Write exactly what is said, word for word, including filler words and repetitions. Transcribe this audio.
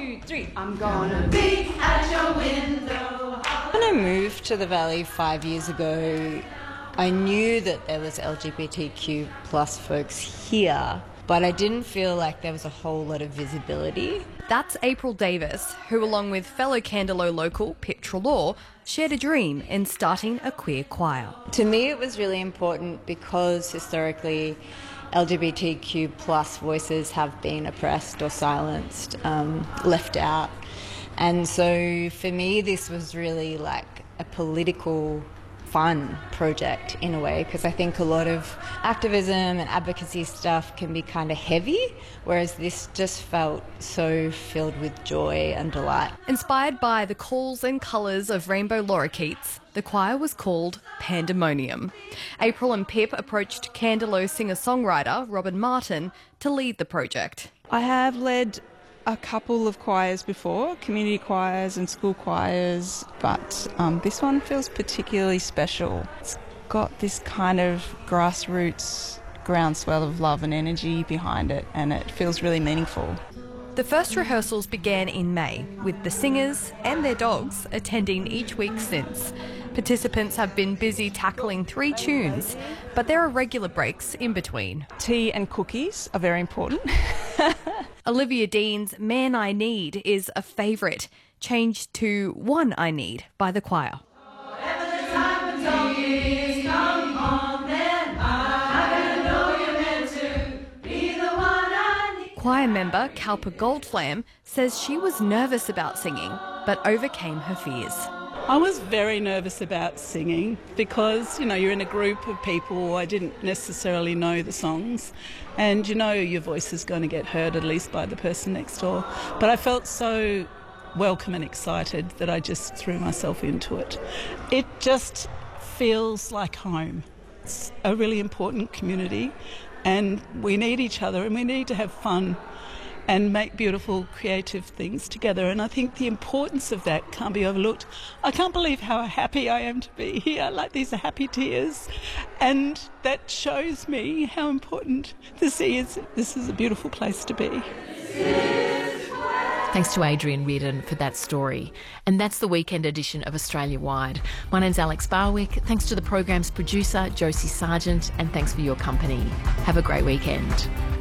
two, three. I'm gonna be at your window. When I moved to the Valley five years ago, I knew that there was L G B T Q plus folks here, but I didn't feel like there was a whole lot of visibility. That's April Davis, who along with fellow Candelo local Pip Treloar shared a dream in starting a queer choir. To me it was really important because historically L G B T Q plus voices have been oppressed or silenced, um, left out. And so for me this was really like a political fun project in a way, because I think a lot of activism and advocacy stuff can be kind of heavy, whereas this just felt so filled with joy and delight. Inspired by the calls and colours of rainbow lorikeets, the choir was called Pandemonium. April and Pip approached Candelo singer-songwriter Robin Martin to lead the project. I have led a couple of choirs before, community choirs and school choirs, but um, this one feels particularly special. It's got this kind of grassroots groundswell of love and energy behind it, and it feels really meaningful. The first rehearsals began in May, with the singers and their dogs attending each week since. Participants have been busy tackling three tunes, but there are regular breaks in between. Tea and cookies are very important. Olivia Dean's Man I Need is a favourite, changed to One I Need by the choir. Choir member Kalpa Goldflam says she was nervous about singing, but overcame her fears. I was very nervous about singing because, you know, you're in a group of people. I didn't necessarily know the songs, and you know your voice is going to get heard at least by the person next door. But I felt so welcome and excited that I just threw myself into it. It just feels like home. It's a really important community, and we need each other, and we need to have fun and make beautiful, creative things together. And I think the importance of that can't be overlooked. I can't believe how happy I am to be here. Like, these are happy tears. And that shows me how important this is. This is a beautiful place to be. Thanks to Adrian Reardon for that story. And that's the weekend edition of Australia Wide. My name's Alex Barwick. Thanks to the program's producer, Josie Sargent, and thanks for your company. Have a great weekend.